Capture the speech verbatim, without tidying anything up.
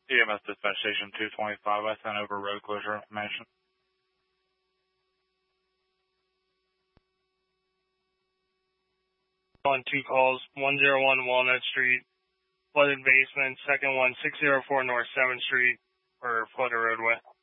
E M S Dispatch Station two twenty-five, I sent over road closure information. On two calls, one oh one Walnut Street, flooded basement, second one six oh four North seventh Street, for flooded roadway.